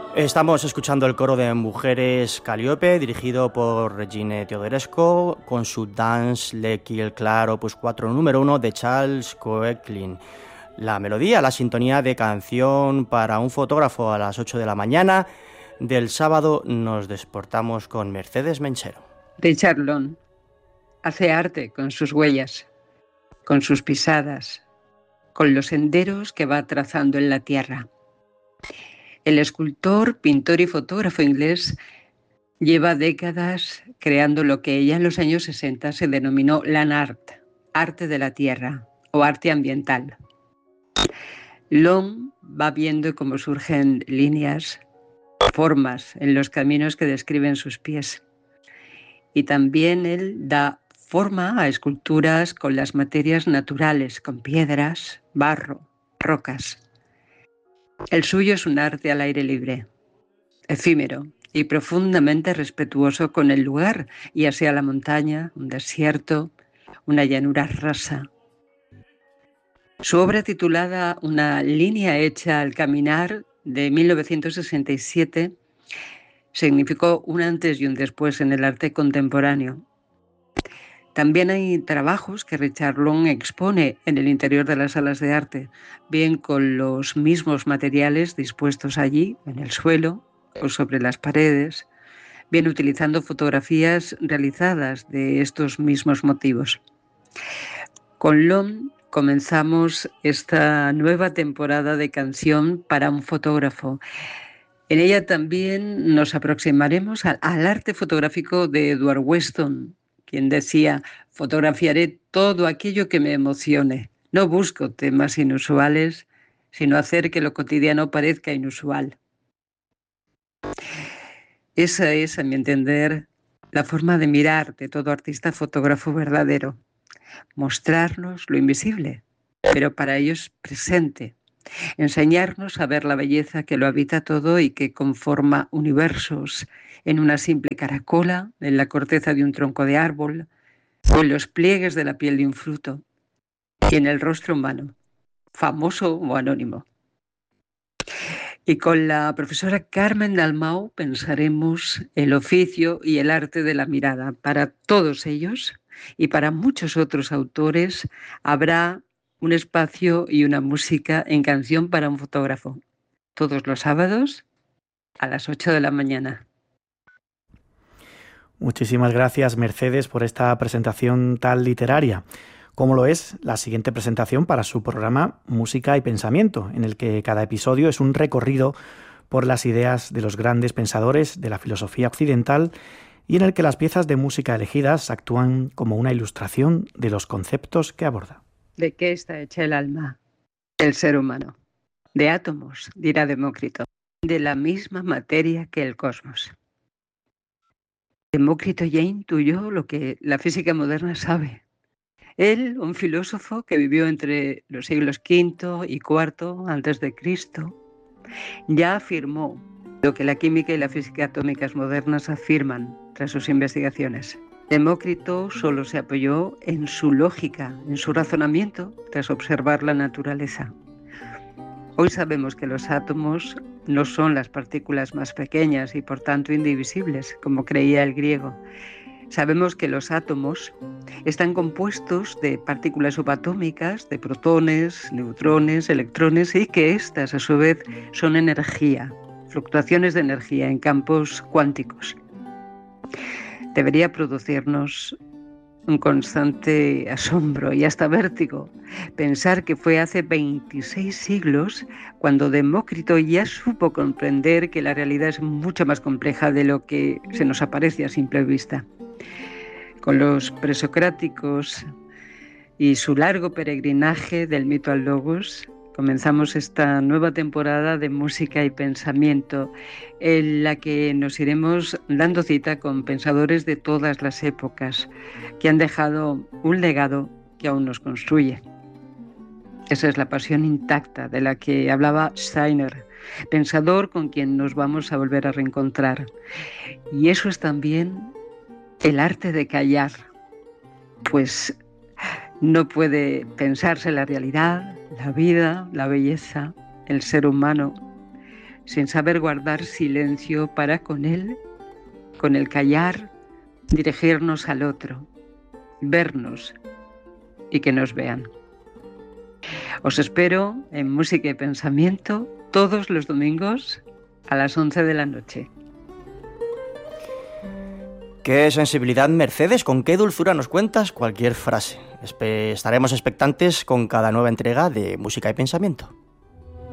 Estamos escuchando el coro de Mujeres Calliope, dirigido por Regine Teodorescu, con su Dans le Kiel Clar opus 4 número 1 de Charles Koechlin. La melodía, la sintonía de Canción para un fotógrafo a las 8 de la mañana del sábado. Nos desportamos con Mercedes Menchero. Richard Long hace arte con sus huellas, con sus pisadas, con los senderos que va trazando en la tierra. El escultor, pintor y fotógrafo inglés lleva décadas creando lo que ya en los años 60 se denominó land art, arte de la tierra o arte ambiental. Long va viendo cómo surgen líneas, formas en los caminos que describen sus pies. Y también él da forma a esculturas con las materias naturales, con piedras, barro, rocas. El suyo es un arte al aire libre, efímero y profundamente respetuoso con el lugar, ya sea la montaña, un desierto, una llanura rasa. Su obra titulada Una línea hecha al caminar, de 1967, significó un antes y un después en el arte contemporáneo. También hay trabajos que Richard Long expone en el interior de las salas de arte, bien con los mismos materiales dispuestos allí, en el suelo o sobre las paredes, bien utilizando fotografías realizadas de estos mismos motivos. Con Long comenzamos esta nueva temporada de Canción para un fotógrafo. En ella también nos aproximaremos al arte fotográfico de Edward Weston, quien decía: fotografiaré todo aquello que me emocione. No busco temas inusuales, sino hacer que lo cotidiano parezca inusual. Esa es, a mi entender, la forma de mirar de todo artista fotógrafo verdadero. Mostrarnos lo invisible, pero para ello es presente. Enseñarnos a ver la belleza que lo habita todo y que conforma universos en una simple caracola, en la corteza de un tronco de árbol, o en los pliegues de la piel de un fruto, y en el rostro humano, famoso o anónimo. Y con la profesora Carmen Dalmau pensaremos el oficio y el arte de la mirada. Para todos ellos y para muchos otros autores habrá un espacio y una música en Canción para un fotógrafo, todos los sábados a las 8 de la mañana. Muchísimas gracias, Mercedes, por esta presentación tan literaria, como lo es la siguiente presentación para su programa Música y Pensamiento, en el que cada episodio es un recorrido por las ideas de los grandes pensadores de la filosofía occidental y en el que las piezas de música elegidas actúan como una ilustración de los conceptos que aborda. ¿De qué está hecha el alma? El ser humano. De átomos, dirá Demócrito, de la misma materia que el cosmos. Demócrito ya intuyó lo que la física moderna sabe. Él, un filósofo que vivió entre los siglos V y IV antes de Cristo, ya afirmó lo que la química y la física atómicas modernas afirman tras sus investigaciones. Demócrito solo se apoyó en su lógica, en su razonamiento, tras observar la naturaleza. Hoy sabemos que los átomos no son las partículas más pequeñas y por tanto indivisibles, como creía el griego. Sabemos que los átomos están compuestos de partículas subatómicas, de protones, neutrones, electrones, y que éstas a su vez son energía, fluctuaciones de energía en campos cuánticos. Debería producirnos un constante asombro y hasta vértigo pensar que fue hace 26 siglos cuando Demócrito ya supo comprender que la realidad es mucho más compleja de lo que se nos aparece a simple vista. Con los presocráticos y su largo peregrinaje del mito al logos, comenzamos esta nueva temporada de Música y Pensamiento, en la que nos iremos dando cita con pensadores de todas las épocas, que han dejado un legado que aún nos construye. Esa es la pasión intacta de la que hablaba Steiner, pensador con quien nos vamos a volver a reencontrar. Y eso es también el arte de callar, pues no puede pensarse la realidad, la vida, la belleza, el ser humano, sin saber guardar silencio para con él, con el callar, dirigirnos al otro, vernos y que nos vean. Os espero en Música y Pensamiento todos los domingos a las 11 de la noche. Qué sensibilidad, Mercedes, con qué dulzura nos cuentas cualquier frase. Estaremos expectantes con cada nueva entrega de Música y Pensamiento.